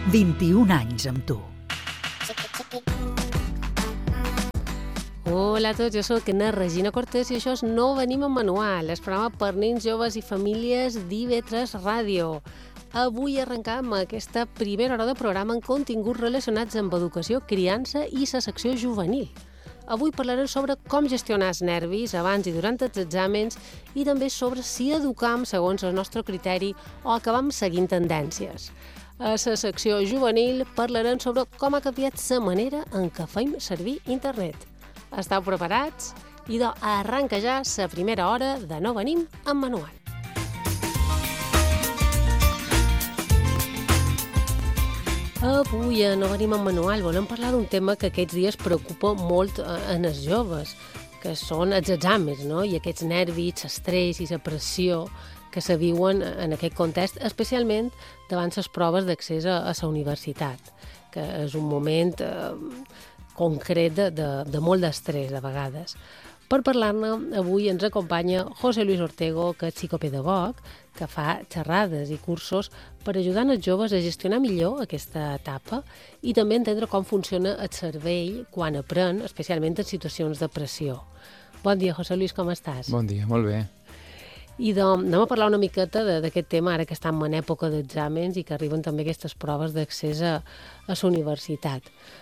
21 anys amb tu. Hola a tots, jo soc na Regina Cortés i això és No Venim amb Manual, el programa per nens, joves i famílies d'IV3 Ràdio. Avui arrencam aquesta primera hora de programa amb continguts relacionats amb educació, criança i la secció juvenil. Avui parlarem sobre com gestionar els nervis abans i durant els exàmens i també sobre si educam segons el nostre criteri o acabam seguint tendències. A la secció juvenil parlarem sobre com ha canviat la manera en què fem servir internet. Esteu preparats? Idò, arranca ja la primera hora de No Venim amb Manual. Avui a No Venim amb Manual volem parlar d'un tema que aquests dies preocupa molt en els joves, que són els exàmens, no? I aquests nervis, l'estrès i la pressió que se viuen en aquest context, especialment davant les proves d'accés a la universitat, que és un moment concret de molt d'estrès, de vegades. Per parlar-ne, avui ens acompanya José Luis Ortego, que és psicopedagog, que fa xerrades i cursos per ajudar els joves a gestionar millor aquesta etapa i també entendre com funciona el cervell quan aprèn, especialment en situacions de pressió. Bon dia, José Luis, com estàs? Bon dia, molt bé. I anem a parlar una miqueta d'aquest tema, ara que estem en època d'exàmens i que arriben també aquestes proves d'accés a la universitat.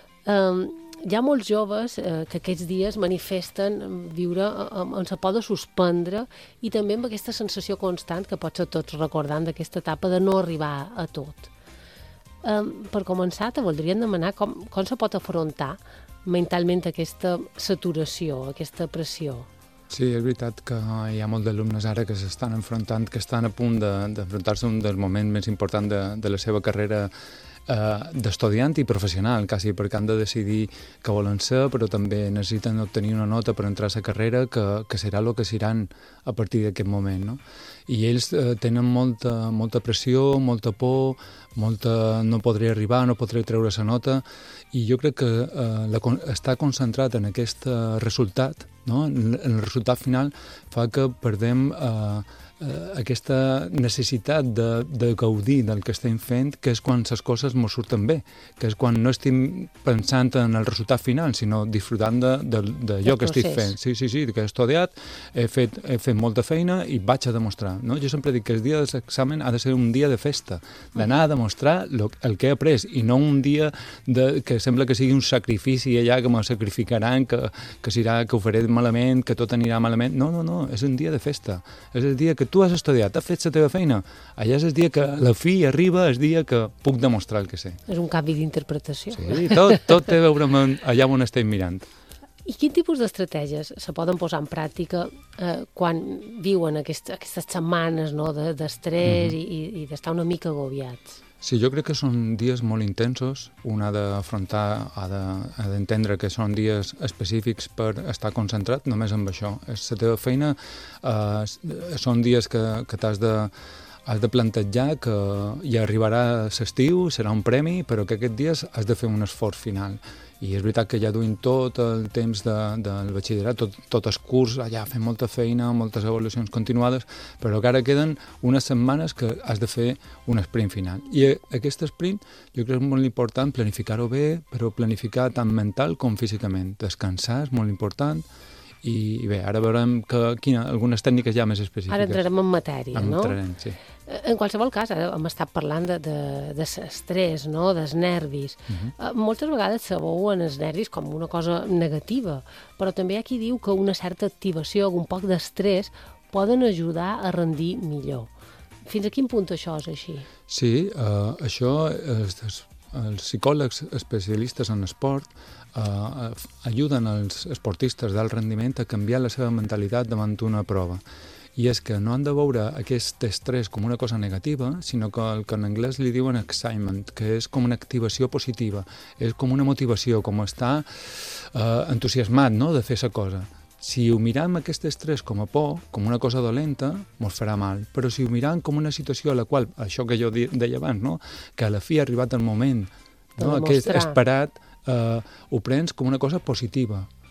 Hi ha molts joves que aquests dies manifesten viure on se poden suspendre i també amb aquesta sensació constant que potser tots recordant d'aquesta etapa de no arribar a tot. Per començar, te voldríem demanar com se pot afrontar mentalment aquesta saturació, aquesta pressió. Sí, és veritat que hi ha molts d'alumnes ara que s'estan enfrontant, que estan a punt d'enfrontar-se a un dels moments més importants de la seva carrera d'estudiant i professional, quasi, perquè han de decidir què volen ser, però també necessiten obtenir una nota per entrar a la carrera que serà el que seran a partir d'aquest moment, no? I ells tenen molta pressió, molta por, no podré arribar, no podré treure la nota, i jo crec que estar concentrat en aquest resultat, no? En el resultat final fa que perdem aquesta necessitat de gaudir del que estem fent, que és quan les coses ens surten bé, que és quan no estem pensant en el resultat final, sinó disfrutant d'allò que estic fent. Sí, que he estudiat, he fet molta feina i vaig a demostrar. No? Jo sempre dic que el dia de l'examen ha de ser un dia de festa, d'anar a demostrar el que he après, i no un dia que sembla que sigui un sacrifici allà, que me sacrificaran, que ho faré malament, que tot anirà malament. No, és un dia de festa. És el dia que tu has estudiat, has fet la teva feina. Allà és el dia que la fi arriba, el dia que puc demostrar el que sé. És un canvi d'interpretació. Sí, tot té a veure amb allà on estem mirant. I quin tipus d'estratègies se poden posar en pràctica quan viuen aquestes setmanes, no, d'estrès i d'estar una mica agobiats? Sí, jo crec que són dies molt intensos. Un ha d'afrontar, ha d'entendre que són dies específics per estar concentrat només amb això. La teva feina són dies que t'has de plantejar que ja arribarà l'estiu, serà un premi, però que aquests dies has de fer un esforç final. I és veritat que ja duim tot el temps del batxillerat, tot el curs, allà fent molta feina, moltes avaluacions continuades, però que ara queden unes setmanes que has de fer un sprint final. I aquest sprint jo crec que és molt important planificar-ho bé, però planificar tant mental com físicament. Descansar és molt important. I bé, ara veurem algunes tècniques ja més específiques. Ara entrarem en matèria, no? Entrarem, sí. En qualsevol cas, ara hem estat parlant de l'estrès, no? Dels nervis. Moltes vegades se veuen els nervis com una cosa negativa, però també hi ha qui diu que una certa activació, un poc d'estrès, poden ajudar a rendir millor. Fins a quin punt això és així? Sí, això els psicòlegs especialistes en esport ajuden els esportistes d'alt rendiment a canviar la seva mentalitat davant una prova. I és que no han de veure aquest estrès com una cosa negativa, sinó que el que en anglès li diuen excitement, que és com una activació positiva, és com una motivació, com estar entusiasmat, no?, de fer la cosa. Si ho miram aquest estrès com a por, com una cosa dolenta, mos farà mal. Però si ho miram com una situació a la qual, això que jo deia abans, no?, que a la fi ha arribat el moment, no?, aquest esperat, ho prens com una cosa positiva.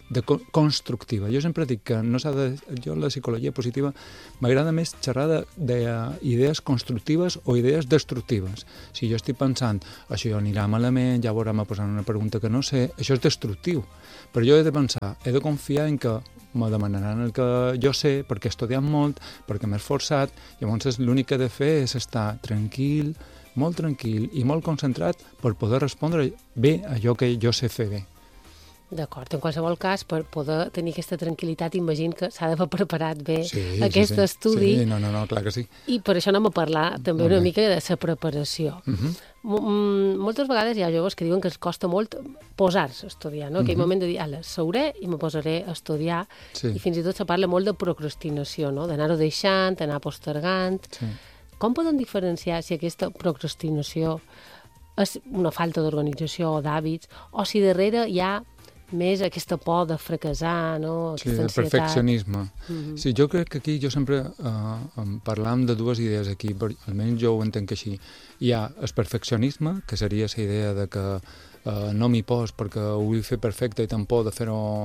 constructiva. Jo sempre dic que no s'ha de... Jo, la psicologia positiva, m'agrada més xerrar d'idees constructives o idees destructives. Si jo estic pensant, això anirà malament, ja veurà, me posaran una pregunta que no sé, això és destructiu. Però jo he de pensar, he de confiar en que me demanaran el que jo sé, perquè he estudiat molt, perquè m'he esforçat, llavors l'únic que he de fer és estar tranquil i molt concentrat per poder respondre bé allò que jo sé fer bé. D'acord, en qualsevol cas, per poder tenir aquesta tranquil·litat, imagino que s'ha d'haver preparat bé aquest estudi. Sí, no, clar que sí. I per això anem a parlar també una mica de la preparació. Moltes vegades hi ha joves que diuen que els costa molt posar-se a estudiar, no? Aquell moment de dir, ala, seuré i me posaré a estudiar, i fins i tot se parla molt de procrastinació, no? D'anar-ho deixant, anar postergant. Com poden diferenciar si aquesta procrastinació és una falta d'organització o d'hàbits, o si darrere hi ha més aquesta por de fracassar, no? Sí, el perfeccionisme. Sí, jo crec que aquí jo sempre parlam de dues idees aquí, almenys jo ho entenc així. Hi ha el perfeccionisme, que seria la idea de que no m'hi pos perquè ho vull fer perfecte i tampoc de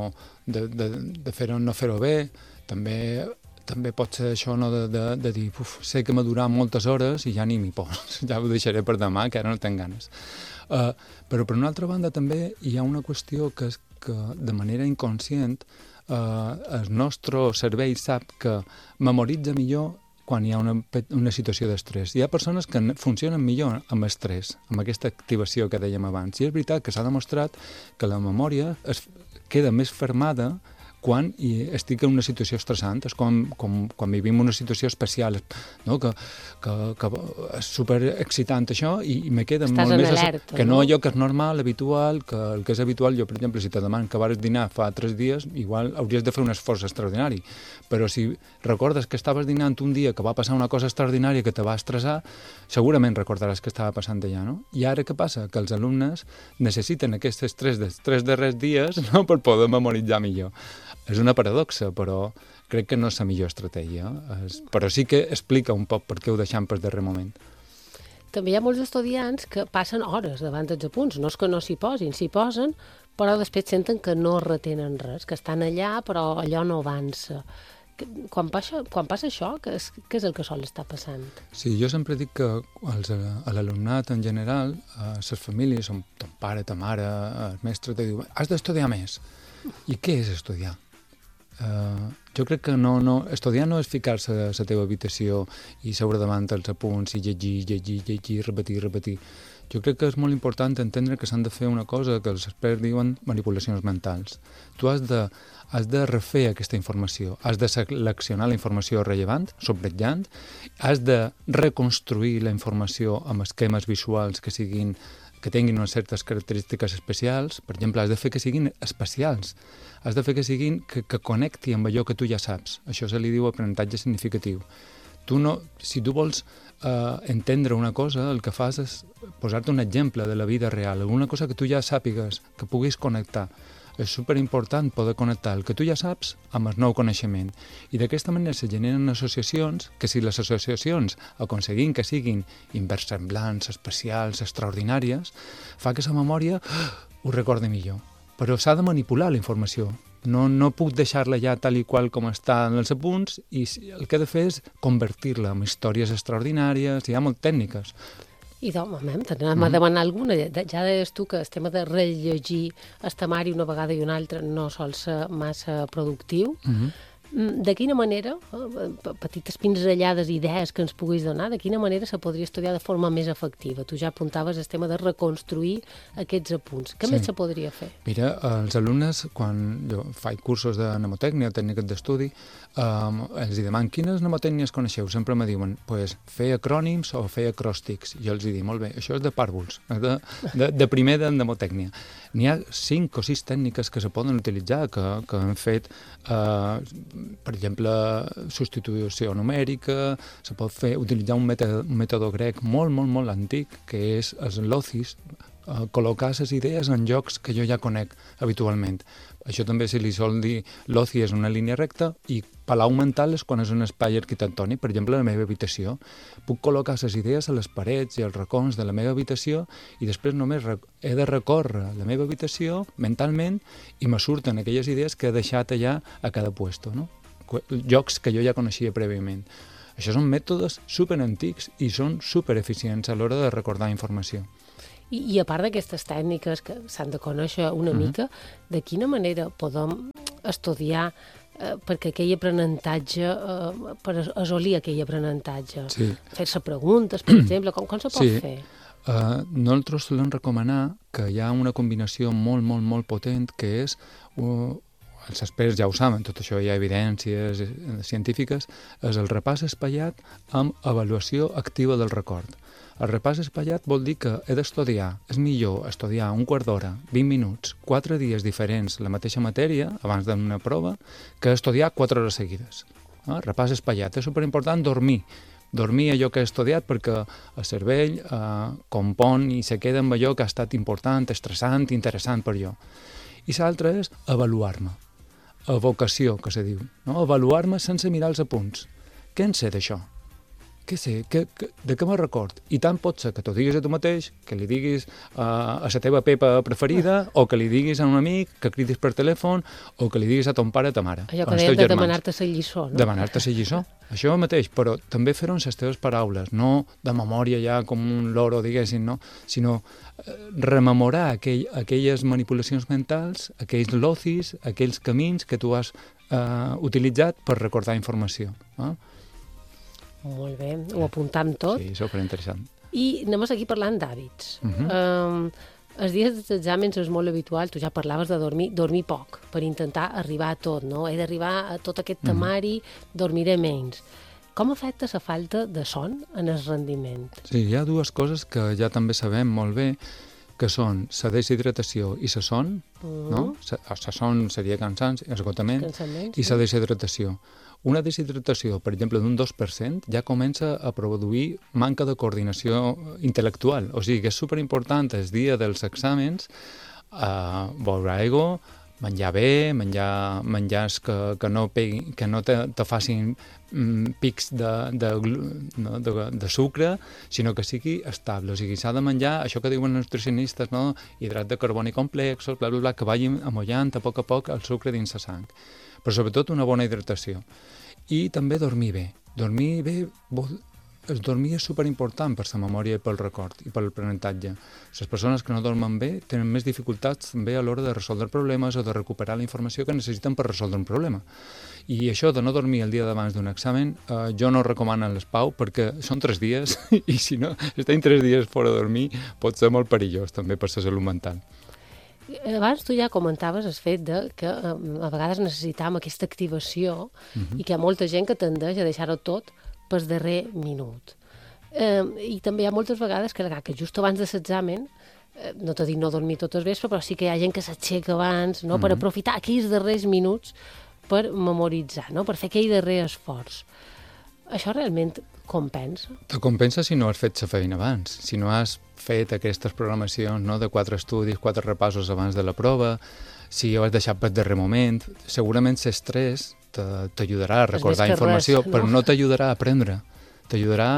fer-ho no fer-ho bé. També pot ser això, no, de dir, sé que m'ha durat moltes hores i ja ni m'hi pos, ja ho deixaré per demà, que ara no tinc ganes. Però per una altra banda també hi ha una qüestió que és que de manera inconscient el nostre cervell sap que memoritza millor quan hi ha una situació d'estrès. Hi ha persones que funcionen millor amb estrès, amb aquesta activació que dèiem abans. I és veritat que s'ha demostrat que la memòria queda més fermada quan estic en una situació estressant, és quan vivim una situació especial, no? que és superexcitant això i me queda Estàs molt més alerta, que no allò que és normal, habitual, que el que és habitual, jo per exemple si te demanen que vas dinar fa 3 dies, igual hauries de fer un esforç extraordinari, però si recordes que estaves dinant un dia que va passar una cosa extraordinària que te va estressar, segurament recordaràs que estava passant allà, no? I ara què passa? Que els alumnes necessiten aquest estrès dels 3 darrers dies, no?, per poder memoritzar millor. És una paradoxa, però crec que no és la millor estratègia. Però sí que explica un poc per què ho deixem per darrer moment. També hi ha molts estudiants que passen hores davant dels apunts. No és que no s'hi posin, s'hi posen, però després senten que no retenen res, que estan allà però allò no avança. Quan passa això, què és el que sol estar passant? Sí, jo sempre dic que a l'alumnat en general, les famílies, ton pare, ta mare, el mestre te diu has d'estudiar més. I què és estudiar? Jo crec que estudiar no és ficar-se a la teva habitació i seure davant els apunts i llegir, repetir. Jo crec que és molt important entendre que s'han de fer una cosa que els experts diuen manipulacions mentals. Tu has de refer aquesta informació, has de seleccionar la informació rellevant, subratllant, has de reconstruir la informació amb esquemes visuals que tinguin unes certes característiques especials. Per exemple, has de fer que siguin especials, has de fer que connecti amb allò que tu ja saps. Això se li diu aprenentatge significatiu. Si tu vols entendre una cosa, el que fas és posar-te un exemple de la vida real, alguna cosa que tu ja sàpigues, que puguis connectar. És superimportant poder connectar el que tu ja saps amb el nou coneixement. I d'aquesta manera se generen associacions que si les associacions aconseguim que siguin inversemblants, especials, extraordinàries, fa que la memòria ho recordi millor. Però s'ha de manipular la informació. No puc deixar-la ja tal i qual com està en els apunts i el que he de fer és convertir-la en històries extraordinàries. Hi ha moltes tècniques. I t'anem a demanar alguna. Ja deies tu que el tema de rellegir el temari una vegada i una altra no sol ser massa productiu. De quina manera, petites pinzellades, idees que ens puguis donar, de quina manera se podria estudiar de forma més efectiva? Tu ja apuntaves el tema de reconstruir aquests apunts. Què més se podria fer? Mira, els alumnes, quan jo faig cursos de mnemotècnia, tècniques d'estudi, els deman quines mnemotècnies coneixeu? Sempre me diuen, fer acrònims o fer acròstics. Jo els dic, molt bé, això és de pàrvuls, de primer de mnemotècnia. N'hi ha 5 o 6 tècniques que se poden utilitzar, que han fet, per exemple, substitució numèrica, se pot utilitzar un mètode grec molt antic, que és el locis, col·locar les idees en llocs que jo ja conec habitualment. Això també se li sol dir l'oci és una línia recta i palau mental és quan és un espai arquitectònic. Per exemple, la meva habitació. Puc col·locar les idees a les parets i als racons de la meva habitació i després només he de recórrer la meva habitació mentalment i me surten aquelles idees que he deixat allà a cada puesto, no? Llocs que jo ja coneixia prèviament. Això són mètodes superantics i són supereficients a l'hora de recordar informació. I a part d'aquestes tècniques que s'han de conèixer una mica, de quina manera podem estudiar perquè aquell aprenentatge, per assolir aquell aprenentatge? Sí. Fer-se preguntes, per exemple, com se pot fer? Nosaltres solem recomanar que hi ha una combinació molt, molt, molt potent que és... Els experts ja ho saben, tot això hi ha evidències científiques, és el repàs espaiat amb avaluació activa del record. El repàs espaiat vol dir que he d'estudiar, és millor estudiar un quart d'hora, 20 minuts, 4 dies diferents la mateixa matèria, abans d'una prova, que estudiar 4 hores seguides. Repàs espaiat. És superimportant dormir. Dormir allò que he estudiat perquè el cervell compon i se queda amb allò que ha estat important, estressant, interessant per jo. I l'altre és avaluar-me. Evocació, que se diu. No? Avaluar-me sense mirar els apunts. Què en sé d'això? Què sé? De què me record? I tant pot ser que t'ho diguis a tu mateix, que li diguis a la teva Pepa preferida, o que li diguis a un amic, que cridis per telèfon, o que li diguis a ton pare o ta mare. Allò que dèiem de demanar-te la lliçó, no? Demanar-te la lliçó. Això mateix, però també fer-ho en les teves paraules, no de memòria ja com un loro, diguéssim, no? Sinó rememorar aquelles manipulacions mentals, aquells locis, aquells camins que tu has utilitzat per recordar informació. Molt bé, ho apuntam tot. Sí, superinteressant. I anem a seguir parlant d'hàbits. Els dies dels exàmens és molt habitual, tu ja parlaves de dormir poc, per intentar arribar a tot, no? He d'arribar a tot aquest temari, dormiré menys. Com afecta la falta de son en el rendiment? Sí, hi ha dues coses que ja també sabem molt bé, que són la deshidratació i la son, no? La son seria cansanci, esgotament, i la deshidratació. Una deshidratació, per exemple, d'un 2%, ja comença a produir manca de coordinació intel·lectual. O sigui que és superimportant el dia dels exàmens beure aigua, menjar bé, menjars que no te facin pics de sucre, sinó que sigui estable. O sigui, s'ha de menjar això que diuen els nutricionistes, no? Hidrat de carboni complexos, bla, bla, bla, que vagin amollant a poc el sucre dins la sang. Però sobretot una bona hidratació. I també dormir bé. Dormir bé, dormir és superimportant per la memòria i pel record i per l'aprenentatge. Les persones que no dormen bé tenen més dificultats també a l'hora de resoldre problemes o de recuperar la informació que necessiten per resoldre un problema. I això de no dormir el dia d'abans d'un examen, jo no recomano les pau perquè són 3 dies i si no, estar 3 dies fora de dormir pot ser molt perillós també per la salut mental. Abans tu ja comentaves el fet que a vegades necessitam aquesta activació i que hi ha molta gent que tendeix a deixar-ho tot pel darrer minut. I també hi ha moltes vegades que just abans de l'examen, no t'ho dic no dormir tot el vespre, però sí que hi ha gent que s'aixeca abans, no? Per aprofitar aquells darrers minuts per memoritzar, no? Per fer aquell darrer esforç. Això realment compensa? Te compensa si no has fet la feina abans, si no has fet aquestes programacions, no, de 4 estudis, 4 repassos abans de la prova, si ho has deixat per darrer moment, segurament l'estrès t'ajudarà a recordar informació, però no t'ajudarà a aprendre. T'ajudarà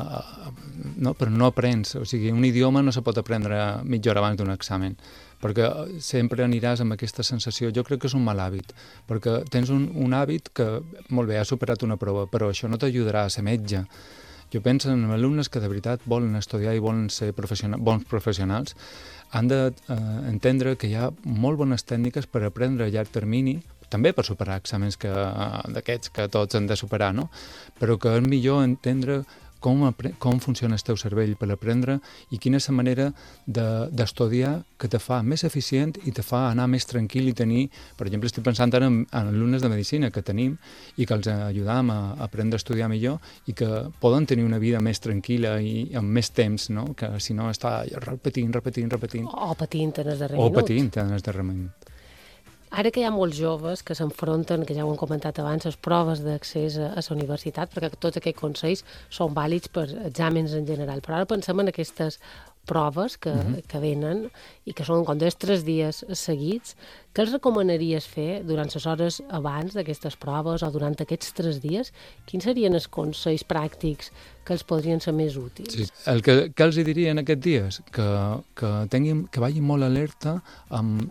però no aprens. O sigui, un idioma no se pot aprendre mitja hora abans d'un examen, perquè sempre aniràs amb aquesta sensació. Jo crec que és un mal hàbit, perquè tens un hàbit que, molt bé, has superat una prova, però això no t'ajudarà a ser metge. Jo penso en alumnes que de veritat volen estudiar i volen ser bons professionals, han d'entendre que hi ha molt bones tècniques per aprendre a llarg termini, també per superar exàmens d'aquests que tots han de superar, no? Però que és millor entendre com funciona el teu cervell per aprendre i quina és la manera d'estudiar que te fa més eficient i te fa anar més tranquil i tenir, per exemple, estic pensant ara en alumnes de medicina que tenim i que els ajudam a aprendre a estudiar millor i que poden tenir una vida més tranquil·la i amb més temps, no? Que si no està repetint. O patint en el darrer minut. Ara que hi ha molts joves que s'enfronten, que ja ho hem comentat abans, les proves d'accés a la universitat, perquè tots aquests consells són vàlids per exàmens en general. Però ara pensem en aquestes proves que venen i que són com 2-3 dies seguits, què els recomanaries fer durant les hores abans d'aquestes proves o durant aquests 3 dies? Quins serien els consells pràctics que els podrien ser més útils? Sí. El que els diria en aquests dies, que vagin molt alerta amb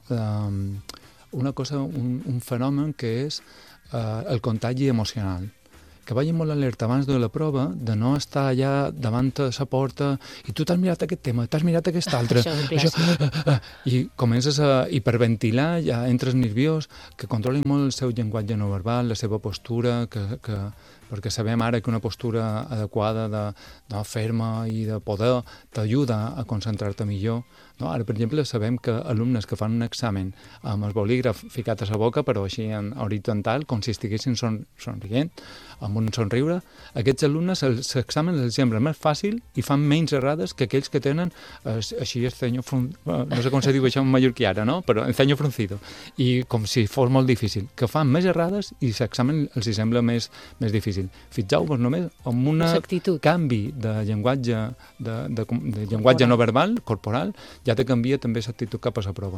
un fenomen que és el contagi emocional. Que vagin molt alerta abans de la prova, de no estar allà davant de la porta i tu t'has mirat aquest tema, t'has mirat aquest altre, i comences a hiperventilar, ja entres nerviós, que controlin molt el seu llenguatge no verbal, la seva postura, perquè sabem ara que una postura adequada, de ferma i de poder, t'ajuda a concentrar-te millor. No? Ara, per exemple, sabem que alumnes que fan un examen amb el bolígraf ficat a la boca, però així en horitzontal, com si estiguessin somrient, amb un somriure, aquests alumnes l'examen els sembla més fàcil i fan menys errades que aquells que tenen així el ceño no sé com se diu això en mallorquí ara, no? Però el ceño fruncido, i com si fos molt difícil, que fan més errades i l'examen els sembla més difícil. Fixeu-vos només amb un canvi de llenguatge, de llenguatge no verbal, corporal, ja te canvia també l'actitud cap a la prova.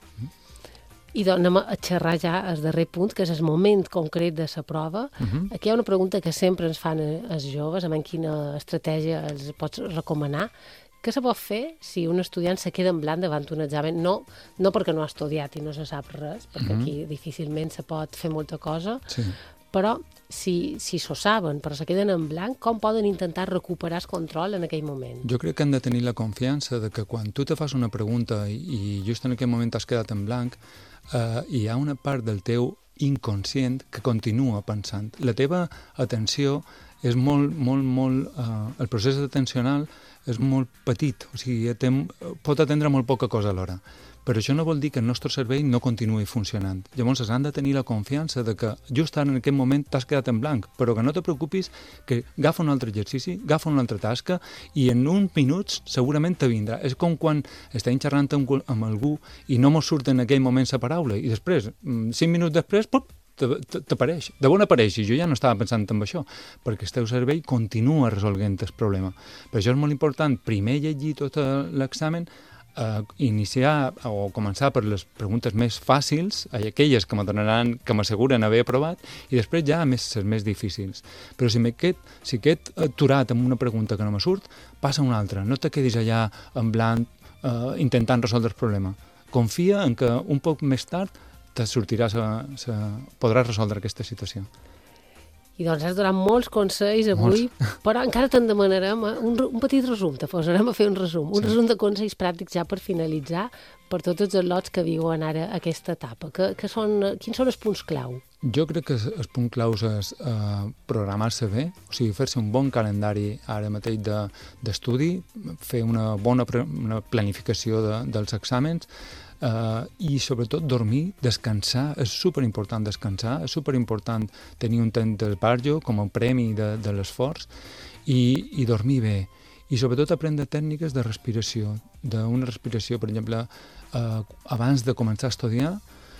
I doncs anem a xerrar ja el darrer punt, que és el moment concret de la prova. Aquí hi ha una pregunta que sempre ens fan els joves, amb quina estratègia els pots recomanar. Què se pot fer si un estudiant se queda en blanc davant d'un examen? No perquè no ha estudiat i no se sap res, perquè aquí difícilment se pot fer molta cosa, però si s'ho saben, però se queden en blanc, com poden intentar recuperar el control en aquell moment? Jo crec que han de tenir la confiança de que quan tu te fas una pregunta i just en aquell moment t'has quedat en blanc, hi ha una part del teu inconscient que continua pensant. La teva atenció és molt... el procés atencional és molt petit, o sigui, pot atendre molt poca cosa alhora. Però això no vol dir que el nostre cervell no continuï funcionant. Llavors han de tenir la confiança de que just ara en aquest moment t'has quedat en blanc, però que no te preocupis, que agafa un altre exercici, agafa una altra tasca i en uns minuts segurament te vindrà. És com quan estem xerrant amb algú i no mos surt en aquell moment la paraula i després, 5 minuts després, t'apareix. De on apareix? I jo ja no estava pensant en això, perquè el teu cervell continua resolent el problema. Per això és molt important primer llegir tot l'examen, iniciar o començar per les preguntes més fàcils, aquelles que m'asseguren haver aprovat, i després ja les més difícils. Però si quedo aturat amb una pregunta que no me surt, passa una altra. No te quedis allà en blanc intentant resoldre el problema. Confia en que un poc més tard podràs resoldre aquesta situació. I doncs has donat molts consells avui, però encara te'n demanarem un petit resum, te posarem a fer un resum de consells pràctics ja per finalitzar per tots els lots que viuen ara aquesta etapa. Quins són els punts clau? Jo crec que el punt clau és programar-se bé, o sigui, fer-se un bon calendari ara mateix d'estudi, fer una bona planificació dels exàmens, i sobretot dormir, descansar, és superimportant descansar, és superimportant tenir un temps d'esbarjo com a premi de l'esforç i dormir bé. I sobretot aprendre tècniques de respiració, d'una respiració, per exemple, abans de començar a estudiar,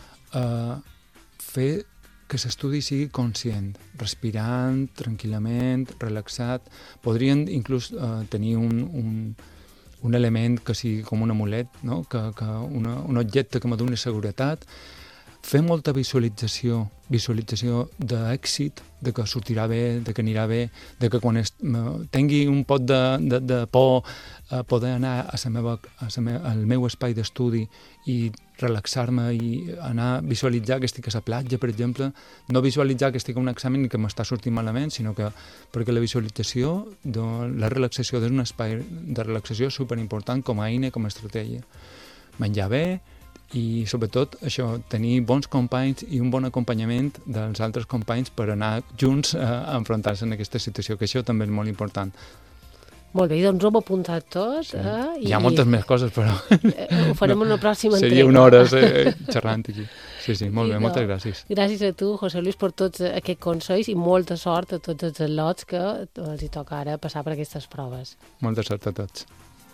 fer que l'estudi sigui conscient, respirant tranquil·lament, relaxat. Podrien inclús tenir un element que sigui com un amulet, no? Un objecte que me doni seguretat, fer molta visualització d'èxit, de que sortirà bé, de que anirà bé, de que quan tingui un pot de por poder anar al meu espai d'estudi i relaxar-me i anar a visualitzar que estic a la platja, per exemple, no visualitzar que estic en un examen i que m'està sortint malament, sinó que perquè la visualització, la relaxació és un espai de relaxació superimportant com a eina, com a estratègia. Menjar bé, i sobretot això, tenir bons companys i un bon acompanyament dels altres companys per anar junts a enfrontar-se en aquesta situació, que això també és molt important. Molt bé, doncs ho hem apuntat tot. Sí. Hi ha moltes més coses, però... Ho farem en una pròxima entrega. Seria una hora xerrant aquí. Sí, molt bé, moltes gràcies. Gràcies a tu, José Luis, per tots aquests consells i molta sort a tots els al·lots que els hi toca ara passar per aquestes proves. Molta sort a tots.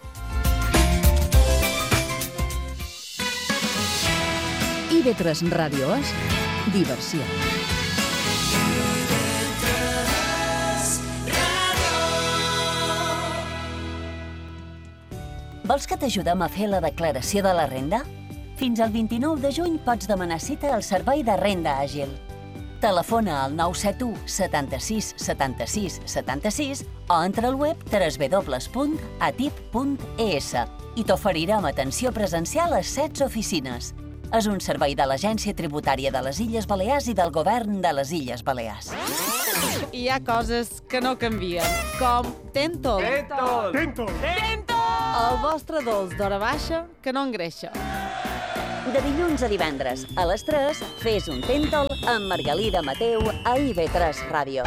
IB3 Ràdio és diversió. Vols que t'ajudem a fer la declaració de la renda? Fins al 29 de juny pots demanar cita al Servei de Renda Àgil. Telefona al 971 76 76 76 o entra al web www.atip.es i t'oferirem atenció presencial a 16 oficines. És un servei de l'Agència Tributària de les Illes Balears i del Govern de les Illes Balears. Hi ha coses que no canvien, com Tentol. Tentol! El vostre dolç d'hora baixa que no engreixa. De dilluns a divendres, a les 3, fes un Tentol amb Margalida Mateu a IB3 Ràdio.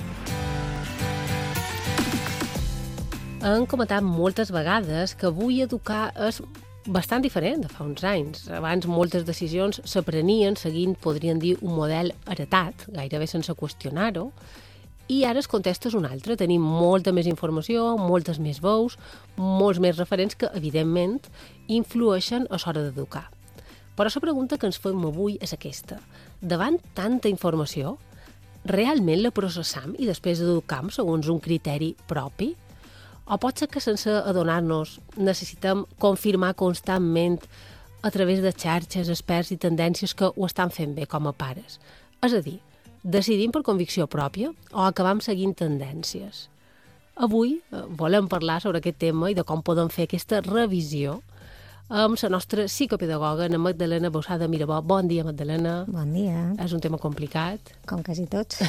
Han comentat moltes vegades que avui educar és bastant diferent de fa uns anys. Abans moltes decisions s'aprenien seguint, podríem dir, un model heretat, gairebé sense qüestionar-ho, i ara el context és un altre. Tenim molta més informació, moltes més veus, molts més referents que, evidentment, influeixen a l'hora d'educar. Però la pregunta que ens fem avui és aquesta. Davant tanta informació, realment la processam i després educam segons un criteri propi? O pot ser que sense adonar-nos necessitem confirmar constantment a través de xarxes, experts i tendències que ho estan fent bé com a pares? És a dir, decidim per convicció pròpia o acabam seguint tendències? Avui volem parlar sobre aquest tema i de com podem fer aquesta revisió amb la nostra psicopedagoga, Ana Magdalena Bausada Mirabó. Bon dia, Magdalena. Bon dia. És un tema complicat. Com quasi tots.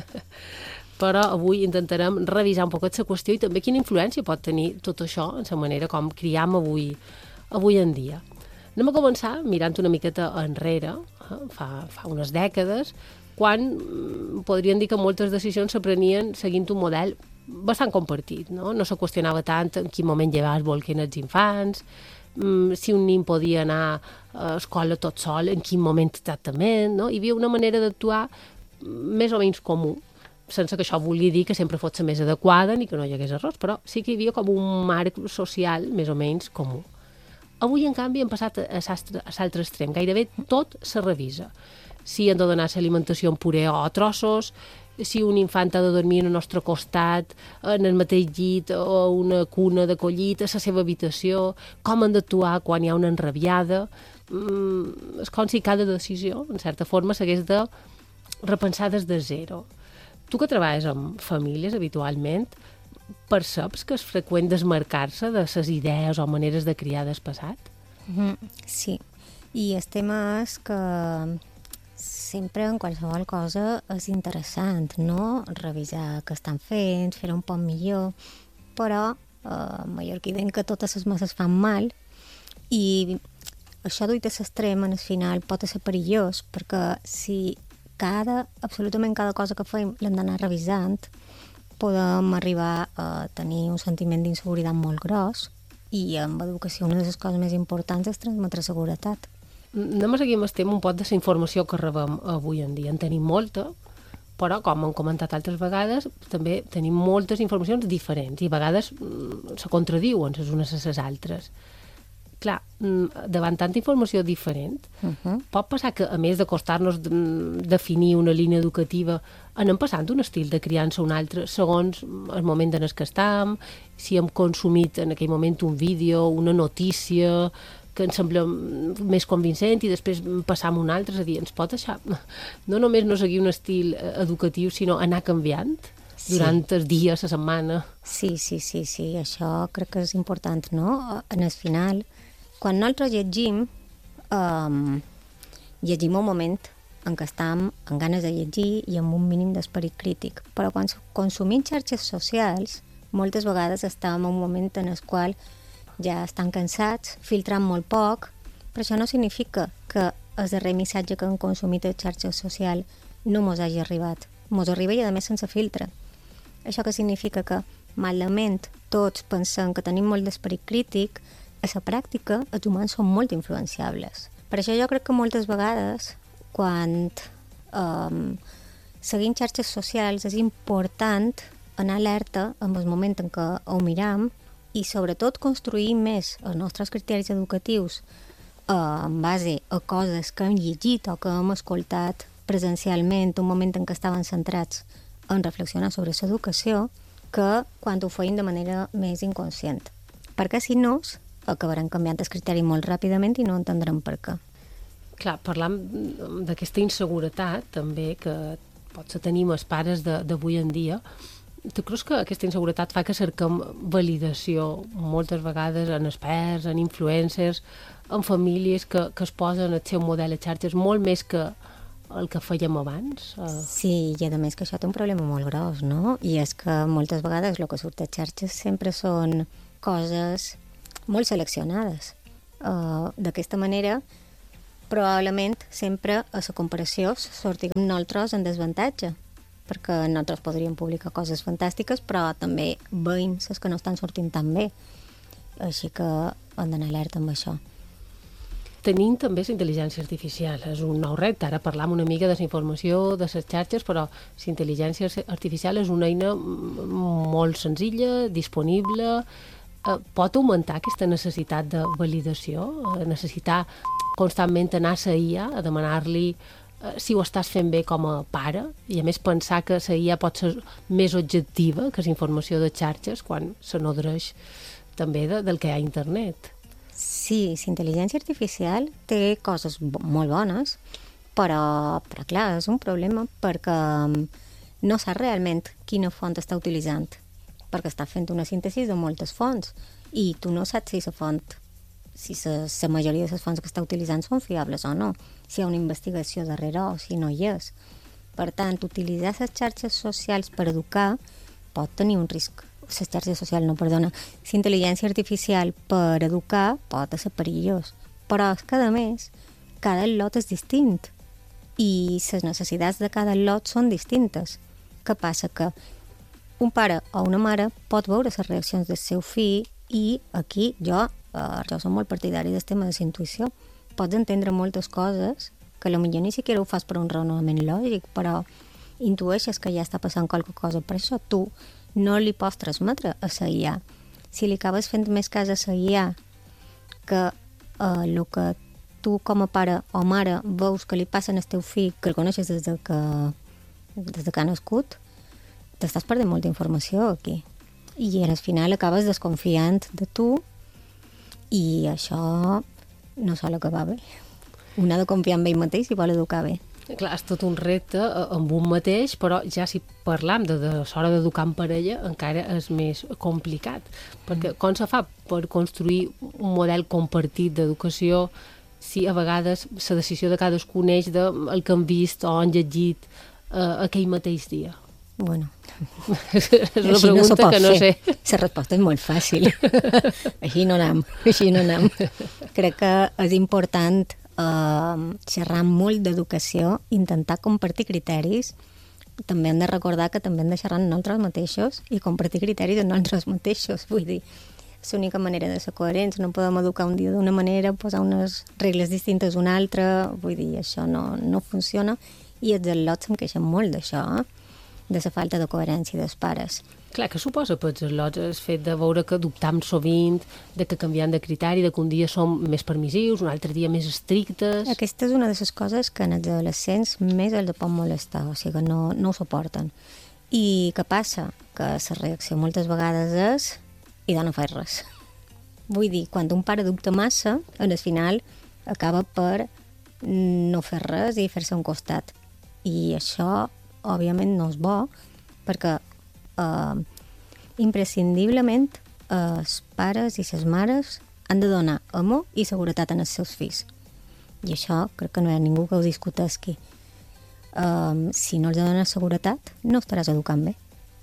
Però avui intentarem revisar un poquet la qüestió i també quina influència pot tenir tot això en la manera com criam avui en dia. Anem a començar mirant una miqueta enrere, fa unes dècades, quan podríem dir que moltes decisions s'aprenien seguint un model bastant compartit, no? No se qüestionava tant en quin moment llevar es volquen els infants, si un nin podia anar a escola tot sol, en quin moment exactament, no? Hi havia una manera d'actuar més o menys comú, sense que això vulgui dir que sempre fos la més adequada ni que no hi hagués errors, però sí que hi havia com un marc social més o menys comú. Avui, en canvi, hem passat a l'altre extrem. Gairebé tot se revisa. Si han de donar l'alimentació en puré o a trossos, si un infant ha de dormir al nostre costat, en el mateix llit o una cuna d'acollit, a la seva habitació, com han d'actuar quan hi ha una enrabiada. És com si cada decisió, en certa forma, s'hagués de repensar des de zero. Tu que treballes amb famílies habitualment, perceps que és freqüent desmarcar-se de les idees o maneres de criar del passat? Sí, i el tema és que sempre en qualsevol cosa és interessant, no? Revisar què estan fent, fer-ho un poc millor, però a Mallorca diuen que totes les masses fan mal i això duit a l'extrem en el final pot ser perillós, perquè si absolutament cada cosa que fem l'hem d'anar revisant, podem arribar a tenir un sentiment d'inseguretat molt gros i amb educació una de les coses més importants és transmetre seguretat. Anem a seguir amb el tema un poc de la informació que rebem avui en dia. En tenim molta, però, com hem comentat altres vegades, també tenim moltes informacions diferents i a vegades se contradiuen les unes a les altres. Clar, davant tanta informació diferent, pot passar que, a més de costar-nos definir una línia educativa, anem passant d'un estil de criança a un altre segons el moment en què estem, si hem consumit en aquell moment un vídeo, una notícia que ens sembla més convincent i després passam a un altre, és a dir, ens pot deixar no només no seguir un estil educatiu, sinó anar canviant durant els dies, la setmana. Sí, això crec que és important, no? En el final, quan nosaltres llegim un moment en què estem amb ganes de llegir i amb un mínim d'esperit crític, però quan consumim xarxes socials, moltes vegades estem en un moment en el qual ja estan cansats, filtran molt poc, però això no significa que el darrer missatge que hem consumit a xarxes socials no mos hagi arribat. Mos arriba i a més sense filtre. Això que significa que malament tots pensem que tenim molt d'esperit crític, a la pràctica els humans són molt influenciables. Per això jo crec que moltes vegades quan seguim xarxes socials és important anar alerta en el moment en què ho miram i sobretot construir més els nostres criteris educatius en base a coses que hem llegit o que hem escoltat presencialment, un moment en què estaven centrats en reflexionar sobre l'educació, que quan ho feim de manera més inconscient. Perquè si no, acabaran canviant el criteri molt ràpidament i no entendrem per què. Clar, parlant d'aquesta inseguretat també que potser tenim els pares d'avui en dia, tu creus que aquesta inseguretat fa que cerquem validació moltes vegades en experts, en influencers, en famílies que es posen el seu model a xarxes molt més que el que fèiem abans? Sí, i a més que això té un problema molt gros, no? I és que moltes vegades el que surt a xarxes sempre són coses molt seleccionades. D'aquesta manera, probablement sempre a la comparació sortim nosaltres en desavantatge, perquè nosaltres podríem publicar coses fantàstiques, però també veiem les que no estan sortint tan bé. Així que hem d'anar alerta amb això. Tenim també la intel·ligència artificial, és un nou repte. Ara parlam una mica de la informació, de les xarxes, però la intel·ligència artificial és una eina molt senzilla, disponible. Pot augmentar aquesta necessitat de validació, necessitar constantment anar a la IA, a demanar-li si ho estàs fent bé com a pare, i a més pensar que la IA pot ser més objectiva que la informació de xarxes quan se nodreix també del que hi ha a internet. Sí, la intel·ligència artificial té coses molt bones, però clar, és un problema perquè no saps realment quina font està utilitzant, perquè està fent una síntesi de moltes fonts i tu no saps si la font, si la majoria de les fonts que està utilitzant són fiables o no, si hi ha una investigació darrere o si no hi és. Per tant, utilitzar les xarxes socials per educar pot tenir un risc. Les xarxes socials, no, perdona. La intel·ligència artificial per educar pot ser perillós. Però és que, a més, cada lot és distint i les necessitats de cada lot són distintes. Què passa? Que un pare o una mare pot veure les reaccions del seu fill i aquí jo som molt partidari del tema de la intuïció. Pots entendre moltes coses que potser ni siquiera ho fas per un raonament lògic, però intueixes que ja està passant qualque cosa. Per això tu no li pots transmetre a la IA. Si li acabes fent més cas a la IA que el que tu com a pare o mare veus que li passen al teu fill, que el coneixes des de que ha nascut, t'estàs perdent molta informació aquí. I al final acabes desconfiant de tu i això no sol acabar bé. Un ha de confiar en ell mateix si vol educar bé. Clar, és tot un repte amb un mateix, però ja si parlam de l'hora d'educar en parella encara és més complicat, perquè com se fa per construir un model compartit d'educació si a vegades la decisió de cadascú neix del que han vist o han llegit aquell mateix dia? Bueno, és una pregunta que no sé. La resposta és molt fàcil. Així no anem. Crec que és important xerrar molt d'educació, intentar compartir criteris. També hem de recordar que també hem de xerrar amb nosaltres mateixos i compartir criteris amb nosaltres mateixos. Vull dir, és l'única manera de ser coherents. No podem educar un dia d'una manera, posar unes regles distintes una altra. Vull dir, això no funciona. I els al·lots se'm queixen molt d'això, de la falta de coherència dels pares. Clar, què suposa per als al·lots el fet de veure que dubtam sovint, de que canviant de criteri, de que un dia som més permissius, un altre dia més estrictes? Aquesta és una de les coses que en els adolescents més els pot molestar, o sigui que no ho suporten. I què passa? Que la reacció moltes vegades és i no faig res. Vull dir, quan un pare dubta massa, al final acaba per no fer res i fer-se un costat. I això òbviament no és bo, perquè imprescindiblement els pares i les mares han de donar amor i seguretat als seus fills. I això crec que no hi ha ningú que ho discutesqui. Si no els dones seguretat, no estaràs educant bé.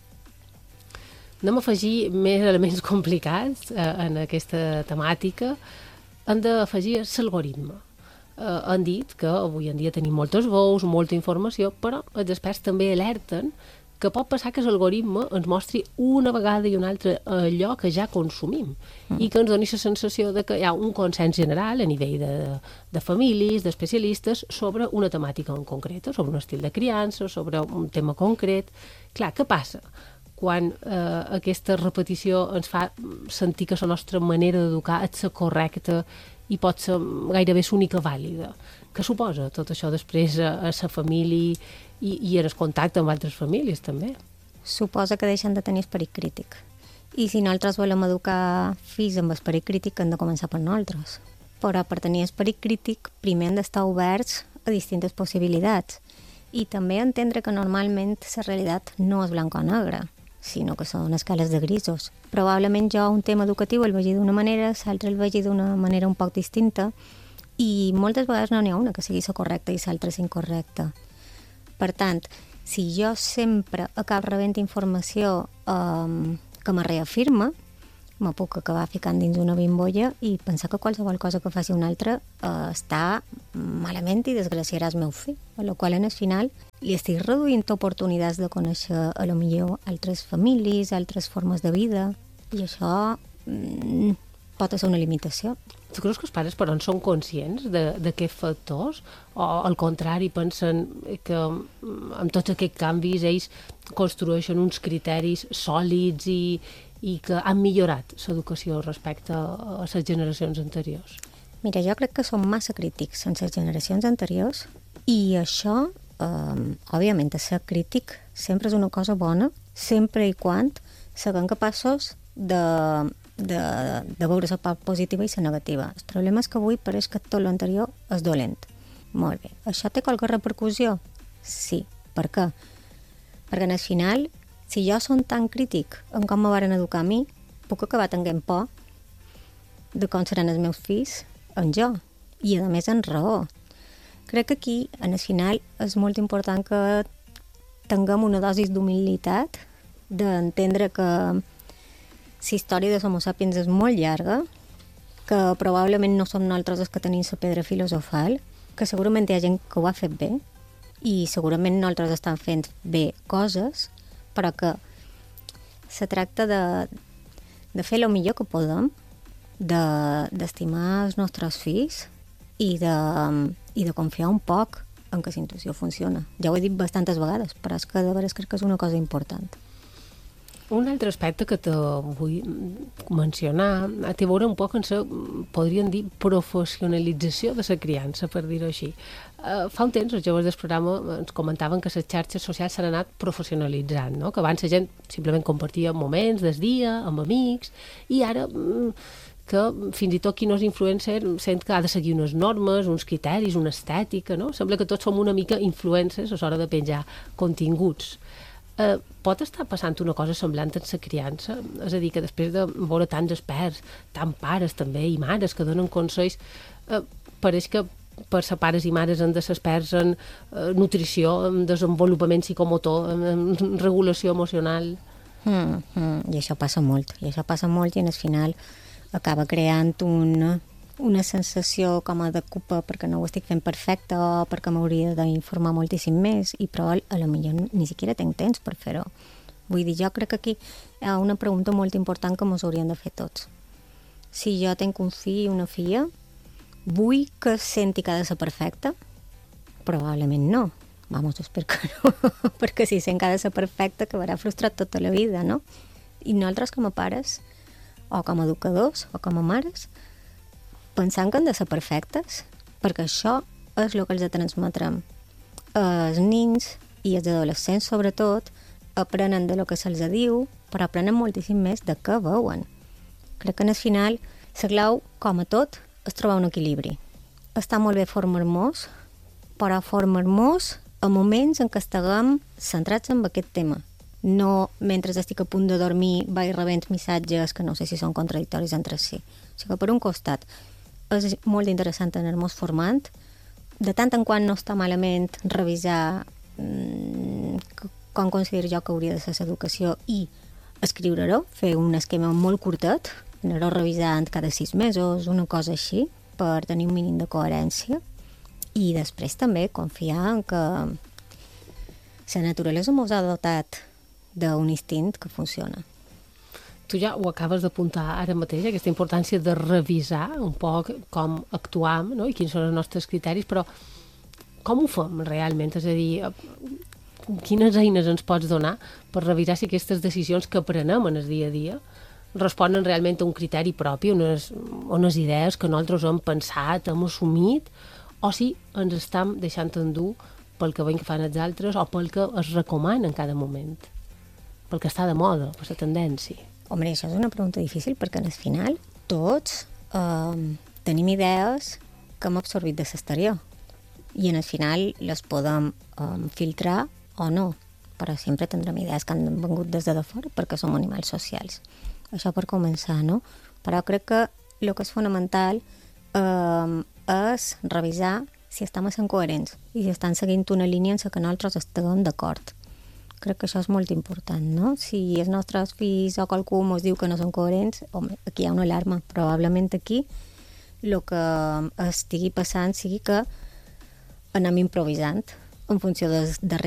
Anem a afegir més elements complicats en aquesta temàtica. Hem d'afegir l'algoritme. Han dit que avui en dia tenim moltes veus, molta informació, però els experts també alerten que pot passar que l'algoritme ens mostri una vegada i una altra allò que ja consumim i que ens doni la sensació de que hi ha un consens general a nivell de famílies, d'especialistes, sobre una temàtica en concreta, sobre un estil de criança, sobre un tema concret. Clar, què passa quan aquesta repetició ens fa sentir que la nostra manera d'educar és la correcta i pot ser gairebé l'única vàlida? Què suposa tot això després a la família i en el contacte amb altres famílies també? Suposa que deixen de tenir esperit crític I si nosaltres volem educar fills amb esperit crític, hem de començar per nosaltres. Però per tenir esperit crític, primer hem d'estar oberts a distintes possibilitats. I també entendre que normalment la realitat no és blanc o negre, sinó que són escales de grisos. Probablement jo un tema educatiu el vegi d'una manera, l'altre el vegi d'una manera un poc distinta, i moltes vegades no n'hi ha una que sigui la correcta i l'altra és incorrecta. Per tant, si jo sempre acabo rebent informació que me reafirma, me puc acabar ficant dins una bimbolla i pensar que qualsevol cosa que faci un altre està malament i desgraciarà el meu fill. A la qual en el final li estic reduint oportunitats de conèixer a lo millor altres famílies, altres formes de vida, i això pot ser una limitació. Tu creus que els pares, però, en són conscients d'aquests factors? O, al contrari, pensen que amb tots aquests canvis ells construeixen uns criteris sòlids i que han millorat l'educació respecte a les generacions anteriors? Mira, jo crec que som massa crítics en les generacions anteriors i això, òbviament, ser crític sempre és una cosa bona, sempre i quan siguem capaços de veure la part positiva i la negativa. El problema és que avui pareix que tot l'anterior és dolent. Molt bé. Això té qualque repercussió? Sí. Per què? Perquè al final, si jo som tan crític en com me varen educar a mi, puc acabar tenint por de com seran els meus fills en jo. I a més en raó. Crec que aquí, al final, és molt important que tinguem una dosi d'humilitat, d'entendre que la història de l'Homo sapiens és molt llarga, que probablement no som nosaltres els que tenim la pedra filosofal, que segurament hi ha gent que ho ha fet bé, i segurament nosaltres estem fent bé coses, però que se tracta de fer el millor que podem, d'estimar els nostres fills i de confiar un poc en que la intuïció funciona. Ja ho he dit bastantes vegades, però és que de veres crec que és una cosa important. Un altre aspecte que te vull mencionar té a veure un poc amb la, podríem dir, professionalització de la criança, per dir-ho així. Fa un temps els joves del programa ens comentaven que les xarxes socials s'han anat professionalitzant, no? Que abans la gent simplement compartia moments del dia amb amics i ara que fins i tot qui no és influencer sent que ha de seguir unes normes, uns criteris, una estètica, no? Sembla que tots som una mica influencers a l'hora de penjar continguts. Pot estar passant una cosa semblant en la criança? És a dir, que després de veure tants experts, tant pares també i mares que donen consells, pareix que per ser pares i mares han de ser experts en nutrició, en desenvolupament psicomotor, en regulació emocional. I això passa molt, i al final acaba creant una sensació com a de culpa perquè no ho estic fent perfecte o perquè m'hauria d'informar moltíssim més i però a lo millor ni siquiera tinc temps per fer-ho. Vull dir, jo crec que aquí hi ha una pregunta molt important que ens hauríem de fer tots. Si jo tinc un fill i una filla, vull que senti que ha de ser perfecte? Probablement no. Vamos, espero que no. Perquè si sent que ha de ser perfecte acabarà frustrat tota la vida, no? I nosaltres com a pares, o com a educadors, o com a mares, pensant que han de ser perfectes, perquè això és el que els transmetrem. Els nens i els adolescents, sobretot, aprenen de lo que se'ls diu, però aprenen moltíssim més de què veuen. Crec que al final la clau, com a tot, és trobar un equilibri. Està molt bé formar-nos, però formar-nos a moments en què estiguem centrats en aquest tema. No mentre estic a punt de dormir vaig rebent missatges que no sé si són contradictoris entre si. O sigui que per un costat és molt interessant anar-nos formant. De tant en quant no està malament revisar com considero jo que hauria de ser l'educació i escriure-ho, fer un esquema molt curtet, anar-ho revisant cada 6 mesos, una cosa així, per tenir un mínim de coherència. I després també confiar en que la naturalesa ens ha dotat d'un instint que funciona. Tu ja ho acabes d'apuntar ara mateix, aquesta importància de revisar un poc com actuam, no? I quins són els nostres criteris, però com ho fem realment? És a dir, quines eines ens pots donar per revisar si aquestes decisions que prenem en el dia a dia responen realment a un criteri propi, unes idees que nosaltres hem pensat, hem assumit, o si ens estem deixant endur pel que veiem que fan els altres o pel que es recomana en cada moment, pel que està de moda, per la tendència. Home, això és una pregunta difícil perquè al final tots tenim idees que hem absorbit de l'exterior i al final les podem filtrar o no, però sempre tindrem idees que han vengut des de fora perquè som animals socials. Això per començar, no? Però crec que el que és fonamental és revisar si estem sent coherents i si estan seguint una línia en la que nosaltres estiguem d'acord. Crec que això és molt important, no? Si els nostres fills o qualcú ens diu que no són coherents, home, aquí hi ha una alarma. Probablement aquí el que estigui passant sigui que anem improvisant en funció de